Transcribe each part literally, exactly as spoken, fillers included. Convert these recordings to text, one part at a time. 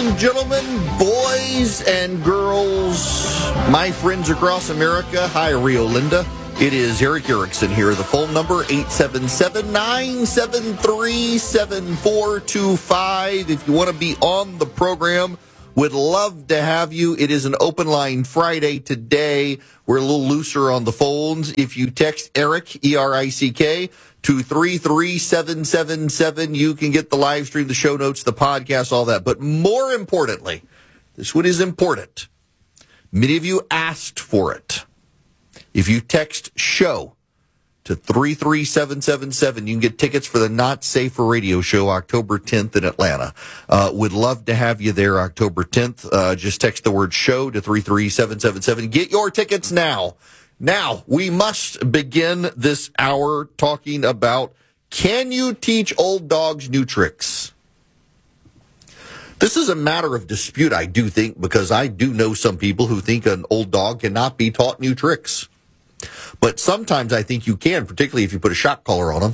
and gentlemen, boys and girls, my friends across America, hi, Rio Linda. It is Eric Erickson here. The phone number, eight seven seven, nine seven three, seven four two five. If you want to be on the program, would love to have you. It is an open line Friday today. We're a little looser on the phones. If you text Eric, E R I C K, to three three seven seven seven, you can get the live stream, the show notes, the podcast, all that. But more importantly, this one is important. Many of you asked for it. If you text SHOW to three three seven seven seven, you can get tickets for the Not Safe for Radio show October tenth in Atlanta. Uh, would love to have you there October tenth. Uh, just text the word SHOW to three three seven seven seven. Get your tickets now. Now, we must begin this hour talking about, can you teach old dogs new tricks? This is a matter of dispute, I do think, because I do know some people who think an old dog cannot be taught new tricks. But sometimes I think you can, particularly if you put a shock collar on them.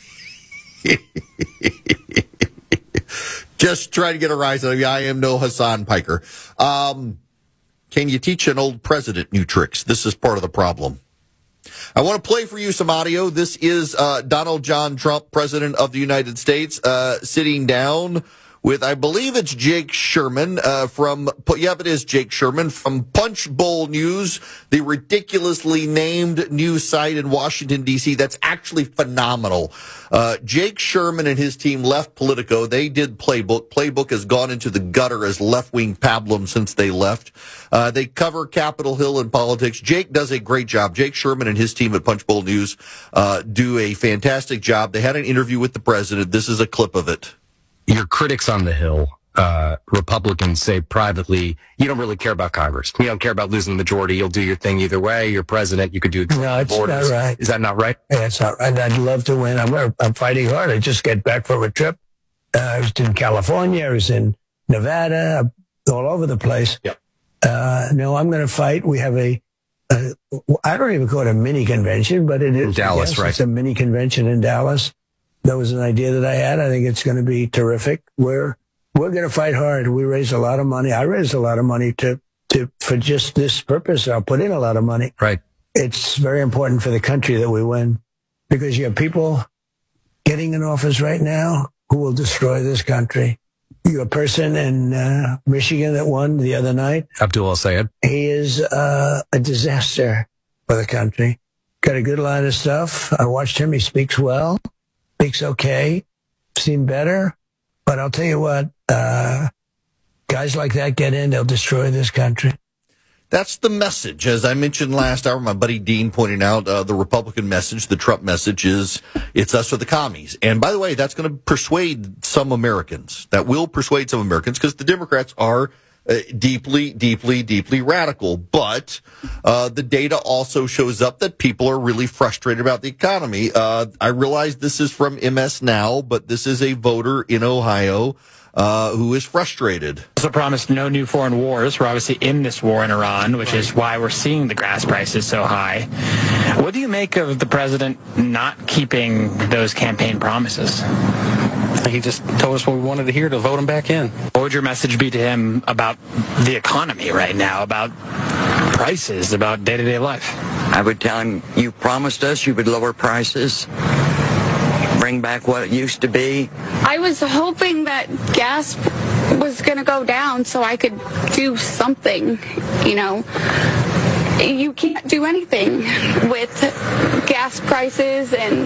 Just try to get a rise out of you. I am no Hassan Piker. Um, can you teach an old president new tricks? This is part of the problem. I want to play for you some audio. This is uh, Donald John Trump, President of the United States, uh, sitting down with, I believe it's Jake Sherman uh, from, yep, it is Jake Sherman from Punchbowl News, the ridiculously named news site in Washington, D C That's actually phenomenal. Uh, Jake Sherman and his team left Politico. They did Playbook. Playbook has gone into the gutter as left-wing pablum since they left. Uh, they cover Capitol Hill and politics. Jake does a great job. Jake Sherman and his team at Punchbowl News uh, do a fantastic job. They had an interview with the president. This is a clip of it. Your critics on the Hill, uh, Republicans, say privately, you don't really care about Congress. You don't care about losing the majority. You'll do your thing either way. You're president. You could do no, it's borders. not right. Is that not right? Yeah, it's not right. I'd love to win. I'm, I'm fighting hard. I just get back from a trip. Uh, I was in California. I was in Nevada, all over the place. Yep. Uh, no, I'm going to fight. We have a, a, I don't even call it a mini convention, but it is. In Dallas, yes, right? It's a mini convention in Dallas. That was an idea that I had. I think it's going to be terrific. We're, we're going to fight hard. We raised a lot of money. I raised a lot of money to, to, for just this purpose. I'll put in a lot of money. Right. It's very important for the country that we win, because you have people getting in office right now who will destroy this country. You have a person in uh, Michigan that won the other night. Abdul El-Sayed. He is uh, a disaster for the country. Got a good line of stuff. I watched him. He speaks well. Speaks okay. Seen better. But I'll tell you what, uh, guys like that get in, they'll destroy this country. That's the message. As I mentioned last hour, my buddy Dean pointed out uh, the Republican message, the Trump message is, it's us or the commies. And by the way, that's going to persuade some Americans. That will persuade some Americans, because the Democrats are uh, deeply, deeply, deeply radical. But uh, the data also shows up that people are really frustrated about the economy. Uh, I realize this is from M S Now, but this is a voter in Ohio Uh, who is frustrated. Also promised no new foreign wars. We're obviously in this war in Iran, which is why we're seeing the gas prices so high. What do you make of the president not keeping those campaign promises? He just told us what we wanted to hear to vote him back in. What would your message be to him about the economy right now, about prices, about day-to-day life? I would tell him, you promised us you would lower prices, bring back what it used to be. I was hoping that gas was going to go down so I could do something, you know. You can't do anything with gas prices, and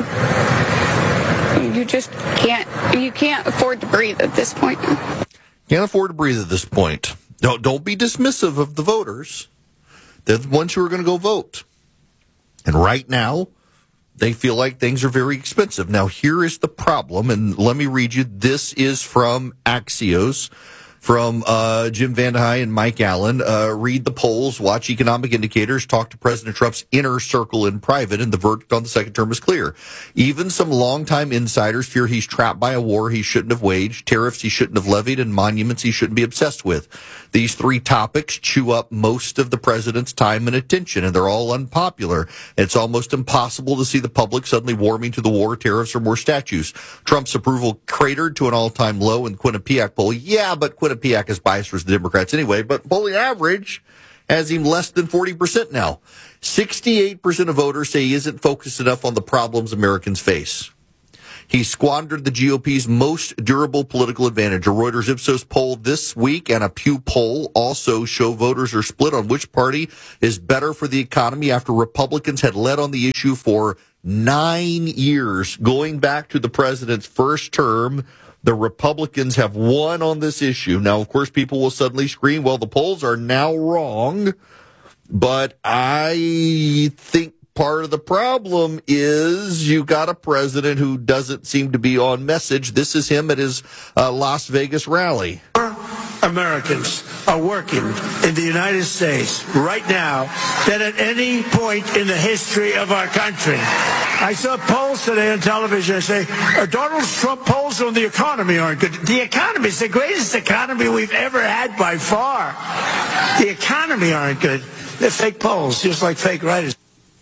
you just can't, you can't afford to breathe at this point. Can't afford to breathe at this point. Don't, don't be dismissive of the voters. They're the ones who are going to go vote. And right now, they feel like things are very expensive. Now, here is the problem, and let me read you. This is from Axios, from uh, Jim VandeHei and Mike Allen. Uh, read the polls, watch economic indicators, talk to President Trump's inner circle in private, and the verdict on the second term is clear. Even some longtime insiders fear he's trapped by a war he shouldn't have waged, tariffs he shouldn't have levied, and monuments he shouldn't be obsessed with. These three topics chew up most of the president's time and attention, and they're all unpopular. It's almost impossible to see the public suddenly warming to the war, tariffs, or more statues. Trump's approval cratered to an all-time low in Quinnipiac poll. Yeah, but Quinnipiac Quinnipiac is biased towards the Democrats anyway, but polling average has him less than forty percent now. sixty-eight percent of voters say he isn't focused enough on the problems Americans face. He squandered the G O P's most durable political advantage. A Reuters Ipsos poll this week and a Pew poll also show voters are split on which party is better for the economy after Republicans had led on the issue for nine years. Going back to the president's first term, the Republicans have won on this issue. Now, of course, people will suddenly scream, well, the polls are now wrong. But I think part of the problem is you got a president who doesn't seem to be on message. This is him at his uh, Las Vegas rally. Americans are working in the United States right now than at any point in the history of our country. I saw polls today on television that say uh, Donald Trump polls on the economy aren't good. The economy is the greatest economy we've ever had by far. The economy aren't good. They're fake polls, just like fake writers.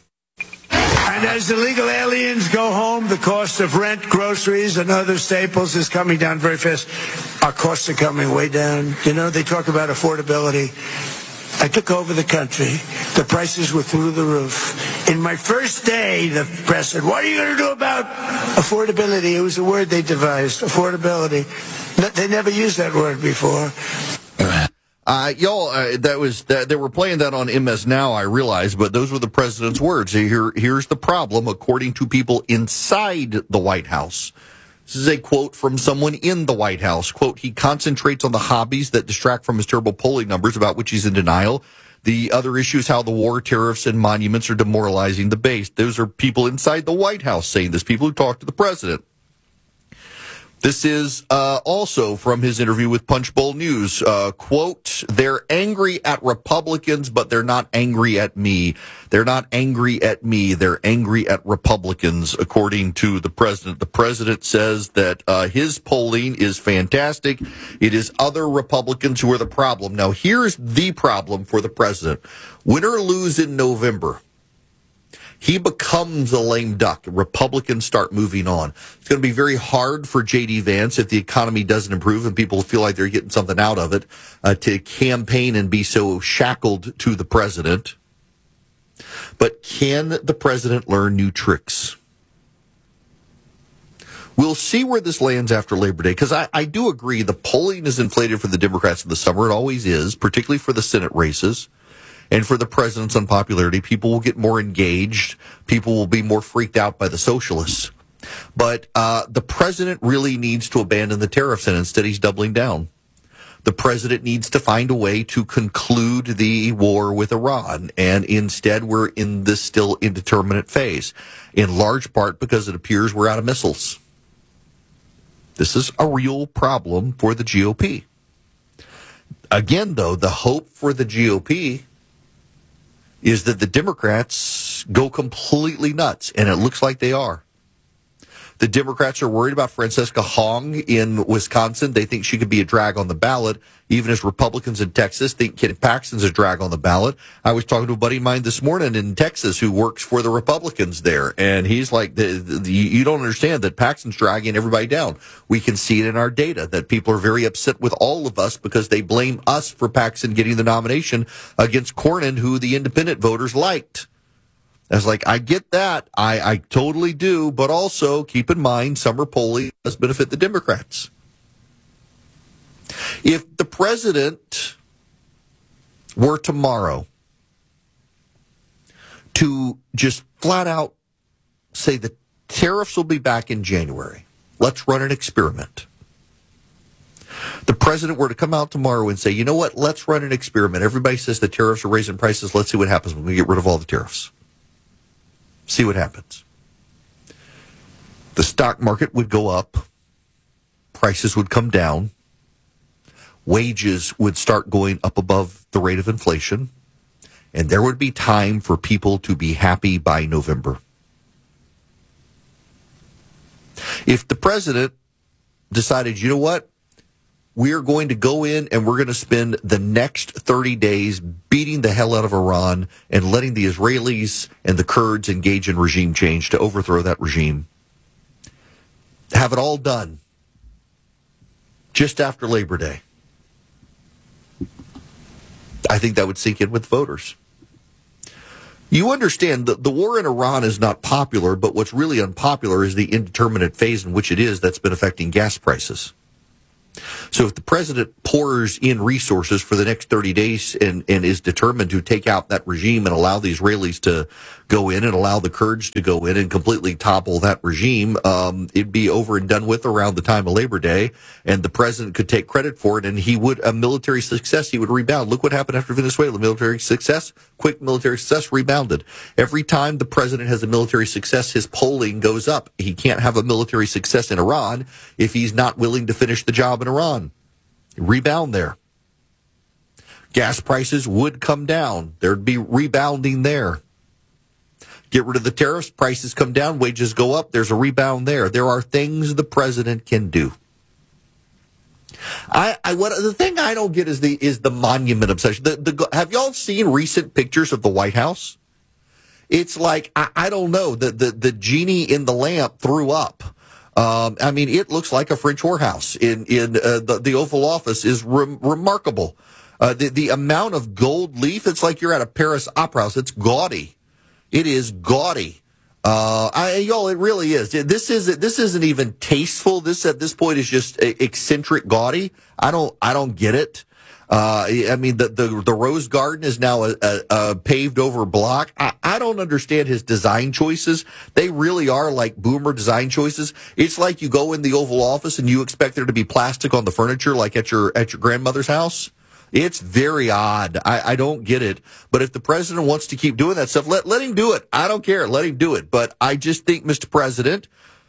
And as illegal aliens go home, the cost of rent, groceries, and other staples is coming down very fast. Our costs are coming way down. You know, they talk about affordability. I took over the country. The prices were through the roof. In my first day, the press said, what are you going to do about affordability? It was a word they devised, affordability. They never used that word before. Uh, y'all, uh, that was, that, they were playing that on M S Now, I realize, but those were the president's words. Here, here's the problem, according to people inside the White House. This is a quote from someone in the White House. Quote, he concentrates on the hobbies that distract from his terrible polling numbers, about which he's in denial. The other issue is how the war, tariffs, and monuments are demoralizing the base. Those are people inside the White House saying this, people who talk to the president. This is uh, also from his interview with Punchbowl News. Uh, quote, they're angry at Republicans, but they're not angry at me. They're not angry at me. They're angry at Republicans, according to the president. The president says that uh, his polling is fantastic. It is other Republicans who are the problem. Now, here's the problem for the president. Win or lose in November, he becomes a lame duck. Republicans start moving on. It's going to be very hard for J D. Vance if the economy doesn't improve and people feel like they're getting something out of it uh, to campaign and be so shackled to the president. But can the president learn new tricks? We'll see where this lands after Labor Day, because I, I do agree the polling is inflated for the Democrats in the summer. It always is, particularly for the Senate races. And for the president's unpopularity, people will get more engaged. People will be more freaked out by the socialists. But uh, the president really needs to abandon the tariffs, and instead he's doubling down. The president needs to find a way to conclude the war with Iran, and instead we're in this still indeterminate phase, in large part because it appears we're out of missiles. This is a real problem for the G O P. Again, though, the hope for the G O P is that the Democrats go completely nuts, and it looks like they are. The Democrats are worried about Francesca Hong in Wisconsin. They think she could be a drag on the ballot, even as Republicans in Texas think Ken Paxton's a drag on the ballot. I was talking to a buddy of mine this morning in Texas who works for the Republicans there, and he's like, the, the, you don't understand that Paxton's dragging everybody down. We can see it in our data that people are very upset with all of us because they blame us for Paxton getting the nomination against Cornyn, who the independent voters liked. I was like, I get that. I, I totally do. But also keep in mind, summer polling does benefit the Democrats. If the president were tomorrow to just flat out say the tariffs will be back in January, let's run an experiment. The president were to come out tomorrow and say, you know what, let's run an experiment. Everybody says the tariffs are raising prices. Let's see what happens when we get rid of all the tariffs. See what happens. The stock market would go up. Prices would come down. Wages would start going up above the rate of inflation. And there would be time for people to be happy by November. If the president decided, you know what, we're going to go in and we're going to spend the next thirty days beating the hell out of Iran and letting the Israelis and the Kurds engage in regime change to overthrow that regime. Have it all done just after Labor Day. I think that would sink in with voters. You understand that the war in Iran is not popular, but what's really unpopular is the indeterminate phase in which it is that's been affecting gas prices. So if the president pours in resources for the next thirty days and, and is determined to take out that regime and allow the Israelis to go in and allow the Kurds to go in and completely topple that regime, um, it'd be over and done with around the time of Labor Day, and the president could take credit for it, and he would, a military success, he would rebound. Look what happened after Venezuela. Military success, quick military success, rebounded. Every time the president has a military success, his polling goes up. He can't have a military success in Iran if he's not willing to finish the job in Iran. Rebound there. Gas prices would come down. There'd be rebounding there. Get rid of the tariffs, prices come down, wages go up, there's a rebound there. There are things the president can do. I, I what the thing I don't get is the is the monument obsession. The, the, have y'all seen recent pictures of the White House? It's like, I, I don't know, the, the, the genie in the lamp threw up. Um, I mean, it looks like a French whorehouse. In in uh, the, the Oval Office is re- remarkable. Uh, the the amount of gold leaf, it's like you're at a Paris opera house. It's gaudy. It is gaudy. Uh, I, y'all, it really is. This is this isn't even tasteful. This at this point is just eccentric gaudy. I don't I don't get it. Uh, I mean, the, the, the Rose Garden is now a, a, a paved over block. I, I don't understand his design choices. They really are like boomer design choices. It's like you go in the Oval Office and you expect there to be plastic on the furniture like at your, at your grandmother's house. It's very odd. I, I don't get it. But if the president wants to keep doing that stuff, let, let him do it. I don't care. Let him do it. But I just think, Mister President,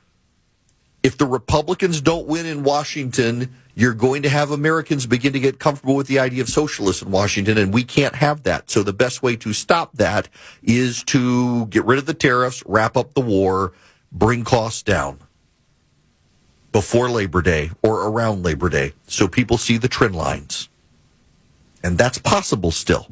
if the Republicans don't win in Washington, you're going to have Americans begin to get comfortable with the idea of socialists in Washington, and we can't have that. So the best way to stop that is to get rid of the tariffs, wrap up the war, bring costs down before Labor Day or around Labor Day so people see the trend lines. And that's possible still.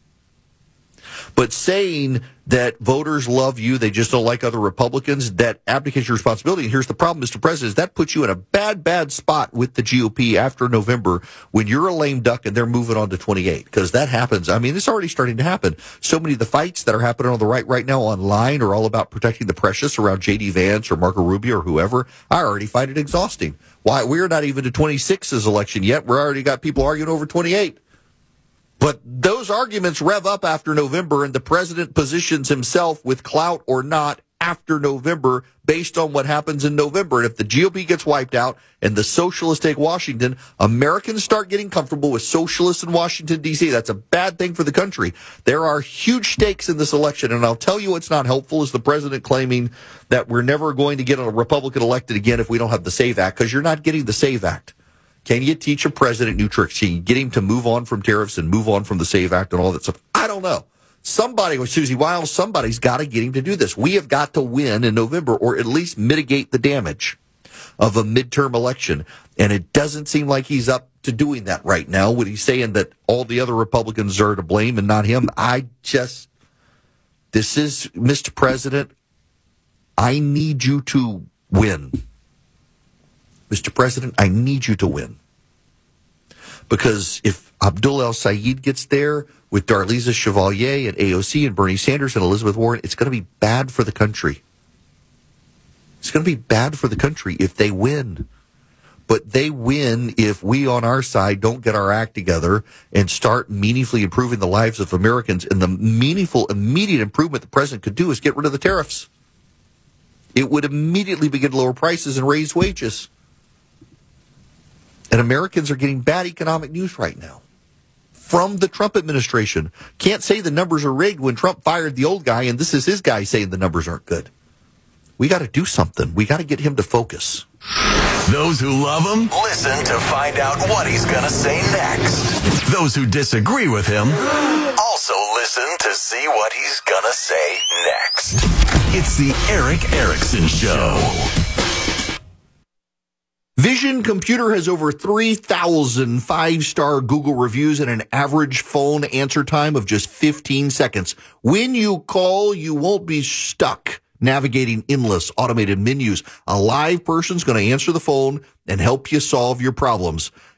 But saying that voters love you, they just don't like other Republicans, that abdicates your responsibility. And here's the problem, Mister President, is that puts you in a bad, bad spot with the G O P after November when you're a lame duck and they're moving on to twenty-eight. Because that happens. I mean, it's already starting to happen. So many of the fights that are happening on the right right now online are all about protecting the precious around J D Vance or Marco Rubio or whoever. I already find it exhausting. Why? We're not even to twenty-six's election yet. We're already got people arguing over twenty-eight. But those arguments rev up after November, and the president positions himself with clout or not after November based on what happens in November. And if the G O P gets wiped out and the socialists take Washington, Americans start getting comfortable with socialists in Washington, D C. That's a bad thing for the country. There are huge stakes in this election, and I'll tell you what's not helpful is the president claiming that we're never going to get a Republican elected again if we don't have the SAVE Act, because you're not getting the SAVE Act. Can you teach a president new tricks? Can you get him to move on from tariffs and move on from the SAVE Act and all that stuff? I don't know. Somebody, with Susie Wiles, somebody's got to get him to do this. We have got to win in November, or at least mitigate the damage of a midterm election. And it doesn't seem like he's up to doing that right now. When he's saying that all the other Republicans are to blame and not him, I just, this is, Mister President, I need you to win. Mister President, I need you to win. Because if Abdul El-Sayed gets there with Darlisa Chevalier and A O C and Bernie Sanders and Elizabeth Warren, it's going to be bad for the country. It's going to be bad for the country if they win. But they win if we on our side don't get our act together and start meaningfully improving the lives of Americans. And the meaningful, immediate improvement the president could do is get rid of the tariffs. It would immediately begin to lower prices and raise wages. And Americans are getting bad economic news right now from the Trump administration. Can't say the numbers are rigged when Trump fired the old guy, and this is his guy saying the numbers aren't good. We got to do something. We got to get him to focus. Those who love him, listen to find out what he's going to say next. Those who disagree with him, also listen to see what he's going to say next. It's the Erick Erickson Show. Vision Computer has over three thousand five-star Google reviews and an average phone answer time of just fifteen seconds. When you call, you won't be stuck navigating endless automated menus. A live person's going to answer the phone and help you solve your problems.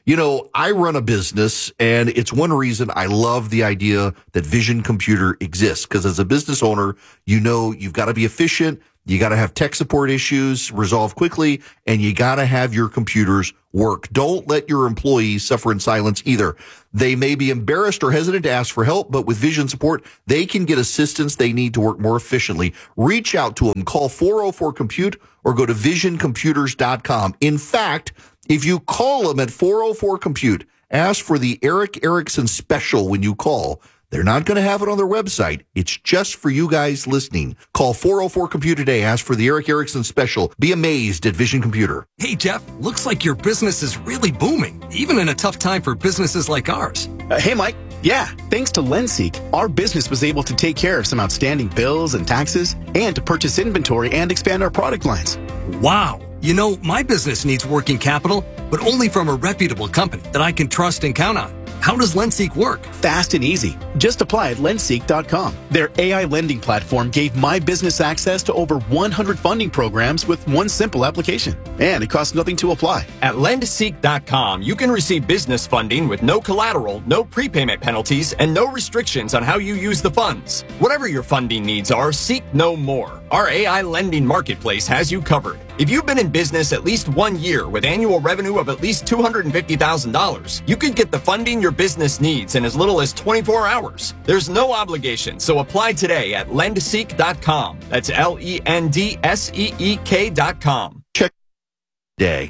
You know, I run a business, and it's one reason I love the idea that Vision Computer exists, because as a business owner, you know you've got to be efficient, you got to have tech support issues resolved quickly, and you got to have your computers work. Don't let your employees suffer in silence either. They may be embarrassed or hesitant to ask for help, but with Vision support, they can get assistance they need to work more efficiently. Reach out to them. Call four oh four compute or go to vision computers dot com. In fact, if you call them at four oh four compute, ask for the Eric Erickson special when you call. They're not going to have it on their website. It's just for you guys listening. Call four oh four compute today. Ask for the Eric Erickson special. Be amazed at Vision Computer. Hey, Jeff, looks like your business is really booming, even in a tough time for businesses like ours. Uh, hey, Mike. Yeah, thanks to Lenseek, our business was able to take care of some outstanding bills and taxes and to purchase inventory and expand our product lines. Wow. You know, my business needs working capital, but only from a reputable company that I can trust and count on. How does Lenseek work? Fast and easy. Just apply at lenseek dot com. Their A I lending platform gave my business access to over one hundred funding programs with one simple application. And it costs nothing to apply. At lenseek dot com, you can receive business funding with no collateral, no prepayment penalties, and no restrictions on how you use the funds. Whatever your funding needs are, seek no more. Our A I lending marketplace has you covered. If you've been in business at least one year with annual revenue of at least two hundred fifty thousand dollars, you can get the funding your business needs in as little as twenty-four hours. There's no obligation, so apply today at lenseek dot com. That's L E N D S E E K dot com. Check day.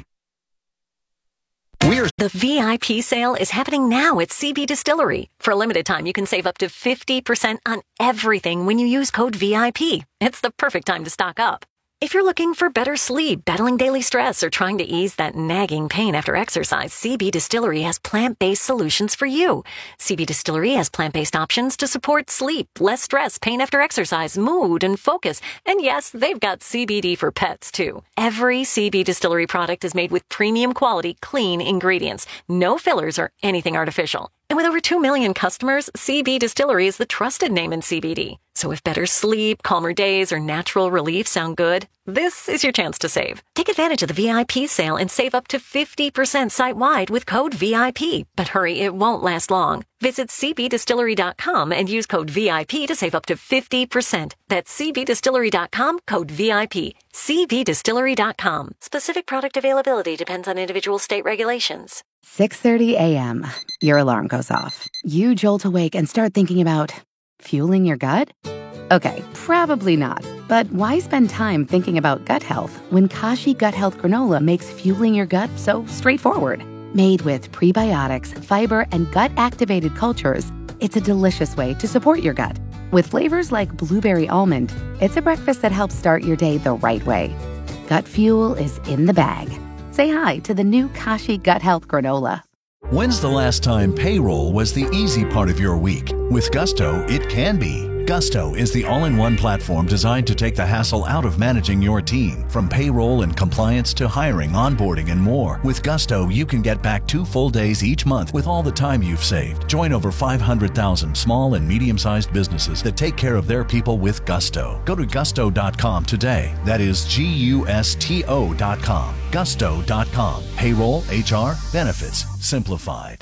We're the V I P sale is happening now at C B Distillery. For a limited time, you can save up to fifty percent on everything when you use code V I P. It's the perfect time to stock up. If you're looking for better sleep, battling daily stress, or trying to ease that nagging pain after exercise, C B Distillery has plant-based solutions for you. C B Distillery has plant-based options to support sleep, less stress, pain after exercise, mood, and focus. And yes, they've got C B D for pets, too. Every C B Distillery product is made with premium quality, clean ingredients. No fillers or anything artificial. And with over two million customers, C B Distillery is the trusted name in C B D. So if better sleep, calmer days, or natural relief sound good, this is your chance to save. Take advantage of the V I P sale and save up to fifty percent site-wide with code V I P. But hurry, it won't last long. Visit C B distillery dot com and use code V I P to save up to fifty percent. That's C B distillery dot com, code V I P. C B distillery dot com. Specific product availability depends on individual state regulations. six thirty a.m. Your alarm goes off. You jolt awake and start thinking about fueling your gut? Okay, probably not. But why spend time thinking about gut health when Kashi Gut Health Granola makes fueling your gut so straightforward? Made with prebiotics, fiber, and gut-activated cultures, it's a delicious way to support your gut. With flavors like blueberry almond, it's a breakfast that helps start your day the right way. Gut fuel is in the bag. Say hi to the new Kashi Gut Health Granola. When's the last time payroll was the easy part of your week? With Gusto, it can be. Gusto is the all-in-one platform designed to take the hassle out of managing your team. From payroll and compliance to hiring, onboarding, and more. With Gusto, you can get back two full days each month with all the time you've saved. Join over five hundred thousand small and medium-sized businesses that take care of their people with Gusto. Go to gusto dot com today. That is G U S T O dot com. gusto dot com. Payroll, H R, benefits, simplified.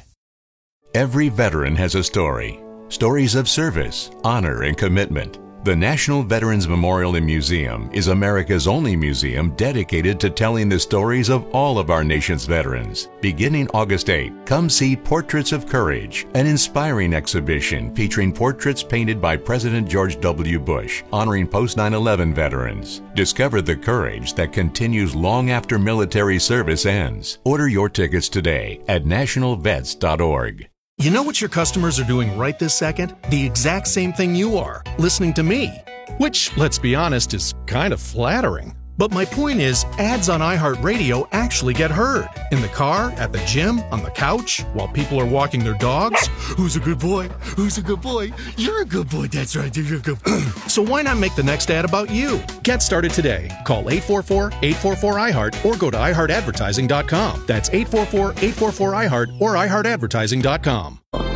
Every veteran has a story. Stories of service, honor, and commitment. The National Veterans Memorial and Museum is America's only museum dedicated to telling the stories of all of our nation's veterans. Beginning August eighth, come see Portraits of Courage, an inspiring exhibition featuring portraits painted by President George W. Bush, honoring post nine eleven veterans. Discover the courage that continues long after military service ends. Order your tickets today at national vets dot org. You know what your customers are doing right this second? The exact same thing you are, listening to me. Which, let's be honest, is kind of flattering. But my point is, ads on iHeartRadio actually get heard. In the car, at the gym, on the couch, while people are walking their dogs. Who's a good boy? Who's a good boy? You're a good boy. That's right. You're a good boy. So why not make the next ad about you? Get started today. Call eight four four, eight four four, I heart or go to i heart advertising dot com. That's eight four four, eight four four, I heart or i heart advertising dot com.